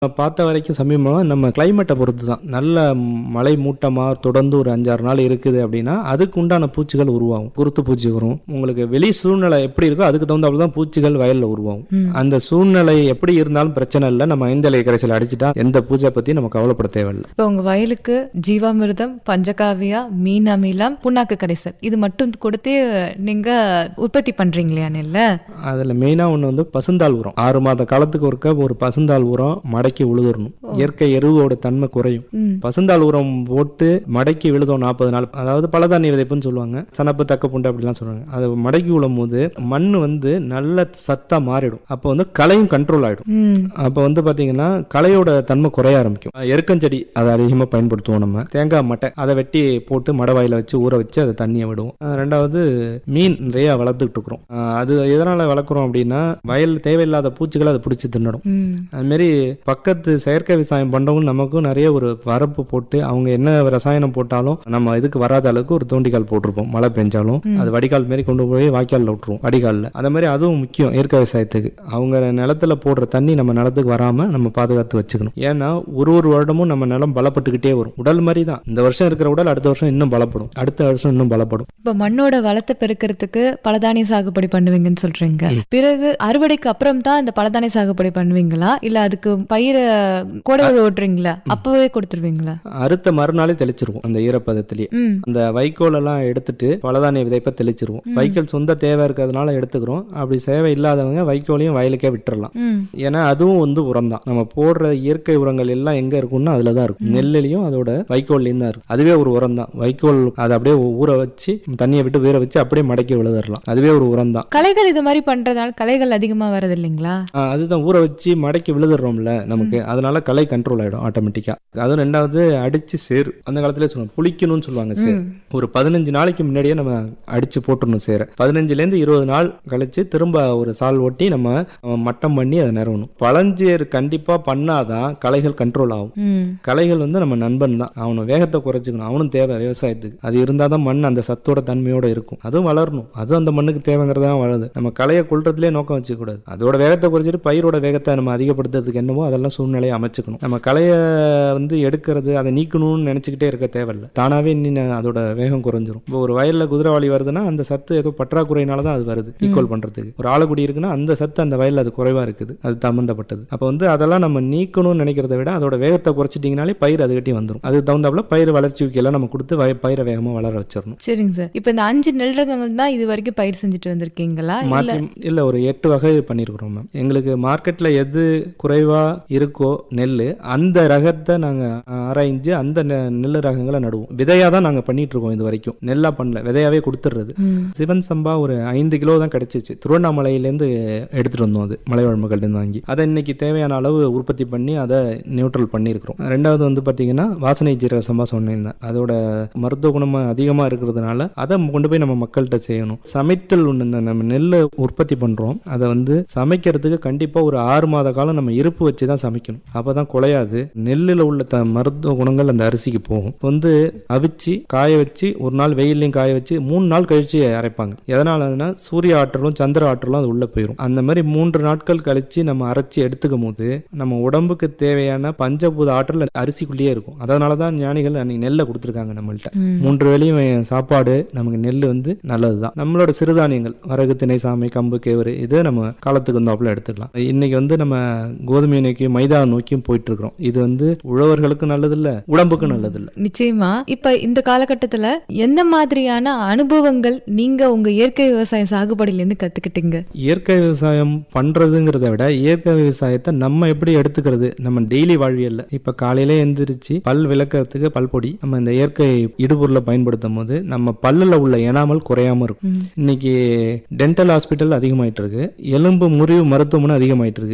பார்த்த வரைக்கும் சமீபமா நம்ம கிளைமேட்டை பொறுத்து தான். நல்ல மழை மூட்டமா தொடர்ந்து ஒரு 5-6 நாள் இருக்குது அப்படின்னா அதுக்கு உண்டான பூச்சிகள் உருவாகும். குருத்து பூச்சி வரும். உங்களுக்கு வெளி சூழ்நிலை எப்படி இருக்கோ அதுக்கு தகுந்தாப்புல தான் பூச்சிகள் வயல்ல உருவாகும். அந்த சூழ்நிலை எப்படி இருந்தாலும் பிரச்சனை இல்லை. நம்ம ஐந்தலை கரைசல் அடிச்சுட்டா எந்த பூஜை பத்தி நம்ம கவலைப்பட தேவையில்லை. இப்போ உங்க வயலுக்கு ஜீவாமிர்தம், பஞ்சகாவியா, மீன் அமிலம், புண்ணாக்கு கரைசல் இது மட்டும் கொடுத்து நீங்க உற்பத்தி பண்றீங்களா நெல்ல? அதுல மெயினா ஒண்ணு வந்து பசுந்தாள் உரம். 6 மாத காலத்துக்கு ஒருக்க ஒரு பசுந்தாள் உரம் மடக்கி விழுதரணும். இயற்கை எருவோட தன்மை குறையும். பசுந்தாள் உரம் போட்டு மடக்கி விழுதோம் 40 நாள். அதாவது பலதானிய விதைப்புன்னு சொல்லுவாங்க. சனப்பு, தக்க புண்டை அப்படிலாம் சொல்றாங்க. அது மடக்கி விழும் போது மண் வந்து நல்ல சத்தா மாறிடும். அப்போ வந்து களையும் கண்ட்ரோல் ஆயிடும். அப்போ வந்து பாத்தீங்கன்னா களையோட தன்மை குறைய ஆரம்பிக்கும். எருக்கஞ்செடி அதை அதிகமா பயன்படுத்துவோம். நம்ம தேங்காய் மட்டை அதை வெட்டி போட்டு மடவாயில வச்சு ஊற வச்சு அதை தண்ணியை விடுவோம். ரெண்டாவது மீன் நிறைய வளர்த்துக்கிட்டு இருக்கிறோம். அது எதனால வளர்க்குறோம் அப்படின்னா வயல் தேவையில்லாத பூச்சிகளை அதை பிடிச்சி தின்னுடும். அது மாதிரி பக்கத்து செயற்கை விவசாயம் பண்றவங்க நமக்கும் நிறைய ஒரு வரப்பு போட்டு அவங்க என்ன ரசாயனம் போட்டாலும் நம்ம இதுக்கு வராத அளவுக்கு ஒரு தோண்டிக்கால் போட்டிருப்போம். மழை பெஞ்சாலும் அது வடிகால் மாரி கொண்டு போய் வாய்க்காலில் விட்டுருவோம். வடிகாலில் அந்த மாதிரி அதுவும் முக்கியம். இயற்கை விவசாயத்துக்கு அவங்க நிலத்துல போடுற தண்ணி நம்ம நிலத்துக்கு வராம நம்ம பாதுகாத்து வச்சுக்கணும். ஏன்னா ஒரு வருடமும் நம்ம நிலம் பலப்பட்டுக்கிட்டே வரும். உடல் மாதிரி தான். இந்த வருஷம் இருக்கிற உடல் அடுத்த வருஷம் இன்னும் பலப்படும், அடுத்த வருஷம் இன்னும் பலப்படும். இப்ப மண்ணோட வளத்தை பெருக்கிறதுக்கு பலதானிய சாகுபடி பண்ணுவீங்கன்னு சொல்றீங்க. பிறகு அறுவடைக்கு அப்புறம் தான் இந்த பலதானிய சாகுபடி பண்ணுவீங்களா இல்ல அதுக்கு பயிரை கோடை ஓட்டுறீங்களா அப்பவே கொடுத்துருவீங்களா? அறுத்த மறுநாளே தெளிச்சிருவோம். அந்த ஈரப்பதத்திலேயே அந்த வைக்கோல் எல்லாம் எடுத்துட்டு பலதானிய விதைப்ப தெளிச்சிருவோம். வைக்கோல் சொந்த தேவை இருக்கிறதுனால எடுத்துக்கிறோம். அப்படி தேவை இல்லாதவங்க வைக்கோலையும் வயலுக்கே விட்டுறலாம். ஏன்னா அதுவும் வந்து உரம் தான். நம்ம போடுற இயற்கை உரங்கள் எல்லாம் எங்க இருக்கும்னா அதுலதான் இருக்கும். நெல்லையும் அதோட வைக்கோல்லையும் தான் இருக்கும். அதுவே ஒரு உரம் தான். வைக்கோல் அதை அப்படியே ஊற வச்சு தண்ணியை விட்டு வீர வச்சு அப்படியே மடக்கி விழுதரலாம். அதுவே ஒரு உரம் தான். களைகள் இது மாதிரி பண்றதுனால களைகள் அதிகமா வரது இல்லைங்களா? அதுதான் ஊற வச்சு மடக்கி விழுதுறோம்ல நமக்கு. அதனால களை கண்ட்ரோல் ஆயிடும் ஆட்டோமேட்டிக்கா. அதுவும் ரெண்டாவது அடிச்சு சேரு. அந்த காலத்திலே சொல்லுவாங்க புளிக்கணும்னு சொல்லுவாங்க. சேர் ஒரு 15 நாளைக்கு முன்னாடியே நம்ம அடிச்சு போட்டுடணும். சேர 15லேருந்து 20 நாள் கழிச்சு திரும்ப ஒரு சால் ஓட்டி நம்ம மட்டம் பண்ணி அதை நிறவணும். பழஞ்சேர் கண்டிப்பா பண்ணாதான் களைகள் கண்ட்ரோல் ஆகும். களைகள் வந்து நம்ம நண்பன் தான். அவனை வேகத்தை குறைச்சிக்கணும். அவனும் தேவை விவசாயத்துக்கு. அது இருந்தாதான் மண் அந்த சத்தோட தன்மையோட இருக்கும். அதுவும் வளரணும். அதுவும் அந்த மண்ணுக்கு தேவைங்கிறதா வளருது. நம்ம களையை கொள்றதுலேயே நோக்கம் வச்சுக்க கூடாது. அதோட வேகத்தை குறைச்சிட்டு பயிரோட வேகத்தை நம்ம அதிகப்படுத்துறதுக்கு என்னமோ அதெல்லாம் சூழ்நிலையை அமைச்சுக்கணும். நம்ம களையை வந்து எடுக்கிறது அதை நீக்கணும்னு நினைச்சுக்கிட்டே இருக்க தேவையில்லை. தானாவே அதோட வேகம் குறைஞ்சிரும். இப்போ ஒரு வயல்ல குதிரைவாளி வருதுன்னா அந்த சத்து ஏதோ பற்றாக்குறையினால தான் அது வருது. ஈக்குவல் பண்றதுக்கு ஒரு ஆளுக்குடி இருக்குன்னா அந்த சத்து அந்த வயல்ல அது குறைவா இருக்குது. அது சம்பந்தப்பட்டது. அப்ப வந்து அதெல்லாம் நம்ம நீக்கணும்னு நினைக்கிறத விட அதோட வேகத்தை குறைச்சிட்டீங்கனாலே பயிர் அதுகிட்டே வந்துடும். அது தகுந்தாப்புல பயிர் வளர்ச்சி ஊக்கியெல்லாம் நம்ம கொடுத்து பயிரை வேகமா வளர வச்சிடணும். சரிங்க சார். இப்ப இந்த 5 நெல் ரகங்கள் தான் இது வரைக்கும் பயிர் செஞ்சுட்டு வந்திருக்கீங்களா? இல்ல ஒரு 8 வகை பண்ணிருக்கிறோம் மேம். எங்களுக்கு மார்க்கெட்ல எது குறைவா இருக்கோ நெல் அந்த ரகத்தை நாங்க ஆராய்ஞ்சு அந்த நெல் ரகங்களை நடுவோம். விதையா தான் நாங்க பண்ணிட்டு இருக்கோம். இது வரைக்கும் நெல்லா பண்ணல, விதையாவே கொடுத்துடுறது. சிவன் சம்பா ஒரு 5 கிலோ தான் கிடைச்சிச்சு. திருவண்ணாமலையிலேருந்து எடுத்துட்டு வந்தோம். அது மலைவாழ்மக்கள்ல இருந்து வாங்கி அதை இன்னைக்கு தேவையான அளவு உற்பத்தி பண்ணி அதை நியூட்ரல் பண்ணியிருக்கிறோம். ரெண்டாவது வந்து பாத்தீங்கன்னா வாசனை ஜீரக சம்பா சொன்னேன். அதோட மருத்துவ குணம் அதிகமா இருக்கிறதுனால அதை கொண்டு போய் நம்ம மக்கள்கிட்ட செய்யணும். சமைத்தல் ஒண்ணு நம்ம நெல்லை உற்பத்தி பண்றோம். அதை வந்து சமைக்கிறதுக்கு கண்டிப்பா ஒரு 6 மாத காலம் நம்ம இருப்பு வச்சு தான் சமைக்கணும். அப்பதான் குலையாது. நெல்லில் உள்ள மருத்துவ குணங்கள் அந்த அரிசிக்கு போகும். வந்து அவிச்சு காய வச்சு ஒரு நாள் வெயிலையும் காய வச்சு 3 நாள் கழிச்சு அரைப்பாங்க. எதனாலன்னா சூரிய ஆற்றலும் சந்திர ஆற்றலும் அது உள்ள போயிடும். அந்த மாதிரி 3 நாட்கள் கழிச்சு நம்ம அரைச்சி எடுத்துக்கும் போது நம்ம உடம்புக்கு தேவையான பஞ்சபூத ஆற்றல் அரிசிக்குள்ளேயே இருக்கும். அதனாலதான் ஞானிகள் அன்னைக்கு நெல்லை கொடுத்துருக்காங்க நம்மள்ட்ட. 3 வேளையும் சாப்பாடு நமக்கு நெல் வந்து நல்லதுதான். நம்மளோட சிறுதானியங்கள் வரகு, திணை, சாமை, கம்பு, கேவரு இது நம்ம காலத்துக்கு வந்தாப்புல எடுத்துக்கலாம். இன்னைக்கு வந்து நம்ம கோதுமை நோக்கியும் மைதா நோக்கியும் போயிட்டு இருக்கிறோம். இது வந்து உழவர்களுக்கு நல்லது இல்ல, உடம்புக்கு நல்லது இல்ல. நிச்சயமா. இப்ப இந்த காலகட்டத்துல எந்த மாதிரியான அனுபவங்கள் நீங்க உங்க இயற்கை விவசாய சாகுபடியில இருந்து கத்துக்கிட்டீங்க? இயற்கை விவசாயம் பண்றதுங்கிறத விட இயற்கை விவசாயத்தை நம்ம எப்படி எடுத்துக்கிறது நம்ம டெய்லி வாழ்வியல்ல. இப்ப காலையில எந்திரிச்சு பல் விளக்கறதுக்கு பல் பொடி நம்ம இந்த இயற்கை இடுபொருளை பயன்படுத்தும் போது நம்ம பல்லுல உள்ள எனாமல் குறையாம இருக்கும். இன்னைக்கு டென்டல் ஹாஸ்பிட்டல் அதிகமாயிட்டு இருக்கு. எலும்பு முறிவு மருத்துவமனை அதிகமாயிட்டு இருக்கு.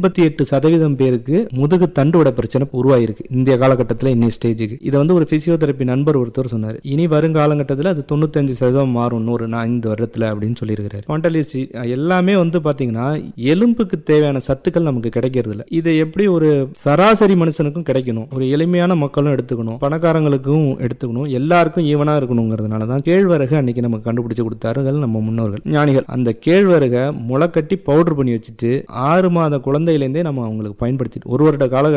88% பேருக்கு முதுகு தண்டுவட பிரச்சனை உருவாயிருக்கு இந்திய காலகட்டத்தில். இன்னைய ஸ்டேஜுக்கு இதை வந்து ஒரு பிசியோதெரப்பி நண்பர் ஒருத்தர் சொன்னார். இனி வருங்காலகட்டத்தில் அது 95% மாறும் 105 வருடத்துல அப்படின்னு சொல்லியிருக்கிறார். ஸ்பாண்டலிசி எல்லாமே வந்து பாத்தீங்கன்னா எலும்புக்கு தேவையான சத்துக்கள் நமக்கு கிடைக்கிறது இல்லை. இதை எப்படி ஒரு சராசரி மனுஷனுக்கும் கிடைக்கணும், ஒரு எளிமையான மக்களும் எடுத்துக்கணும், பணக்காரங்களுக்கும் எடுத்துக்கணும், எல்லாருக்கும் ஈவனா இருக்கணுங்கிறதுனால தான் கேழ்வரகு அன்னைக்கு நமக்கு கண்டுபிடிச்சு கொடுத்தார்கள் நம்ம முன்னோர்கள் ஞானிகள். அந்த கேழ்வரகை முளைக்கட்டி பவுடர் பண்ணி வச்சுட்டு 6 மாத குழந்தையிலேருந்தே நம்ம அவங்களுக்கு பயன்படுத்திட்டு 1 வருட கால